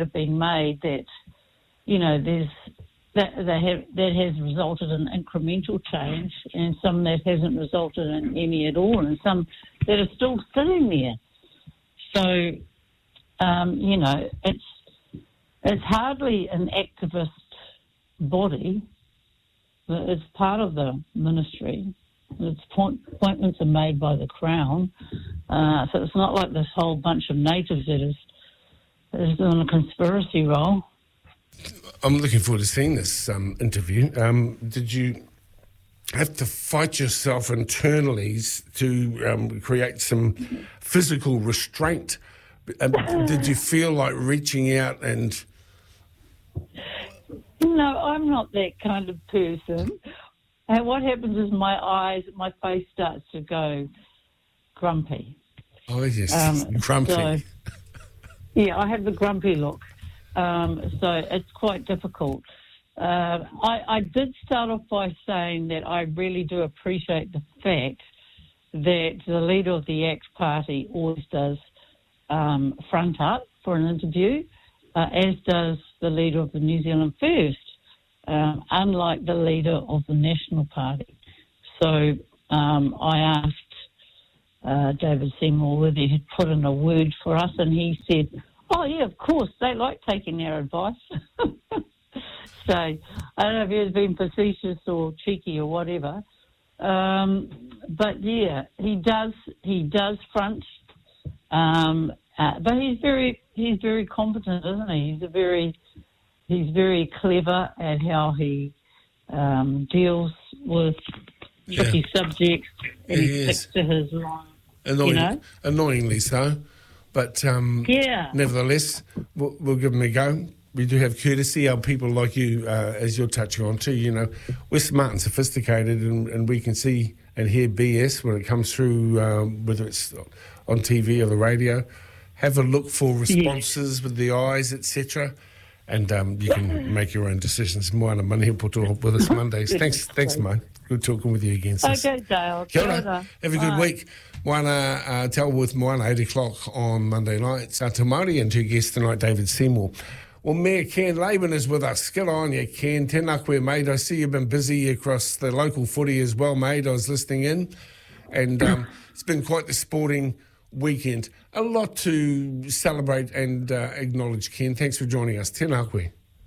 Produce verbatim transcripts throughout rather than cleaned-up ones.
have been made that, you know, there's that that, have, that has resulted in incremental change, and some that hasn't resulted in any at all, and some that are still sitting there. So, um, you know, it's it's hardly an activist body. It's part of the ministry. Its appointments are made by the Crown. Uh, so it's not like this whole bunch of natives that is, is doing a conspiracy role. I'm looking forward to seeing this um, interview. Um, did you have to fight yourself internally to um, create some physical restraint? Um, did you feel like reaching out and... No, I'm not that kind of person. And what happens is my eyes, my face starts to go grumpy. Oh, yes, um, grumpy. So, yeah, I have the grumpy look. Um, so it's quite difficult. Uh, I, I did start off by saying that I really do appreciate the fact that the leader of the ACT Party always does um, front up for an interview, uh, as does the leader of the New Zealand First. Um, unlike the leader of the National Party. So um, I asked uh, David Seymour whether he had put in a word for us, and he said, oh, yeah, of course, they like taking our advice. So I don't know if he was being facetious or cheeky or whatever. Um, but, yeah, he does he does front, um, uh, but he's very, he's very competent, isn't he? He's a very... He's very clever at how he um, deals with tricky yeah. subjects, and he, he sticks to his line. Annoying, you know? Annoyingly so, but um, yeah. nevertheless, we'll, we'll give him a go. We do have courtesy. Our people like you, uh, as you're touching on too, you know, we're smart and sophisticated, and, and we can see and hear B S when it comes through, um, whether it's on T V or the radio. Have a look for responses yes. with the eyes, et cetera. And um, you can make your own decisions. Moana Maniapoto with us Mondays. Thanks, thanks, mate. Good talking with you again, sis. Okay, Dale. Kia ora. Have a good Bye. week. Moana, uh, tell with Moana, eight o'clock on Monday nights. Uh, Te Māori and two guests tonight, David Seymour. Well, Mayor Ken Laban is with us. Get on you, Ken. Tēnā koe, mate. I see you've been busy across the local footy as well, mate. I was listening in. And um, it's been quite the sporting weekend. A lot to celebrate and uh, acknowledge, Ken. Thanks for joining us. Tēnā koe.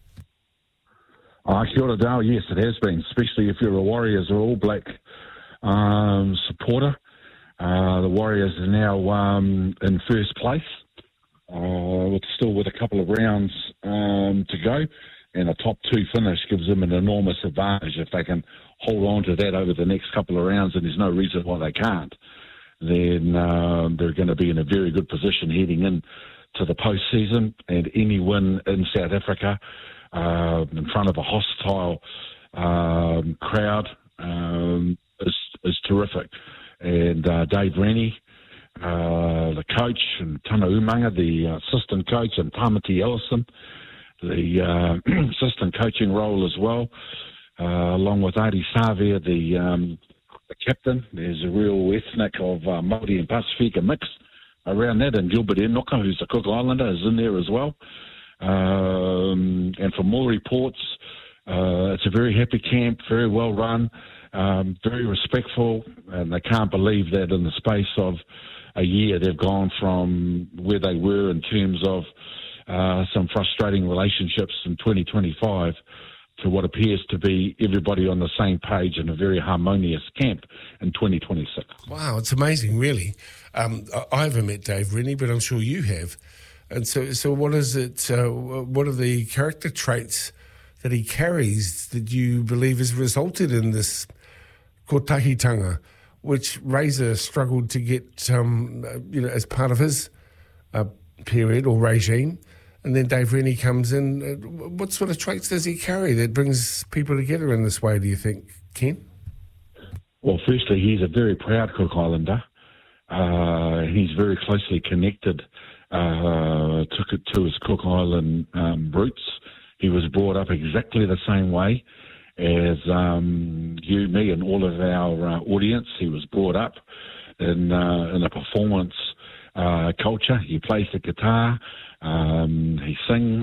Uh, kia ora, Dale. Yes, it has been, especially if you're a Warriors or All Black um, supporter. Uh, the Warriors are now um, in first place, uh, with still with a couple of rounds um, to go, and a top two finish gives them an enormous advantage. If they can hold on to that over the next couple of rounds, and there's no reason why they can't, then uh, they're going to be in a very good position heading in to the postseason. And any win in South Africa uh, in front of a hostile um, crowd um, is, is terrific. And uh, Dave Rennie, uh, the coach, and Tana Umanga, the assistant coach, and Tamati Ellison, the uh, assistant coaching role as well, uh, along with Adi Savia, the um, the captain. There's a real ethnic of uh, Māori and Pasifika mix around that, and Gilbert Enoka, who's a Cook Islander, is in there as well. Um, and from more reports, uh, it's a very happy camp, very well run, um, very respectful, and they can't believe that in the space of a year they've gone from where they were in terms of uh, some frustrating relationships in twenty twenty-five to what appears to be everybody on the same page in a very harmonious camp in twenty twenty-six. Wow, it's amazing, really. Um, I haven't met Dave Rennie, but I'm sure you have. And so, so what is it? Uh, what are the character traits that he carries that you believe has resulted in this kotahitanga, which Razor struggled to get, um, you know, as part of his uh, period or regime? And then Dave Rennie comes in. What sort of traits does he carry that brings people together in this way, do you think, Ken? Well, firstly, he's a very proud Cook Islander. Uh, he's very closely connected uh, to, to his Cook Island um, roots. He was brought up exactly the same way as um, you, me, and all of our uh, audience. He was brought up in, uh, in a performance uh, culture. He plays the guitar. Um, he sings.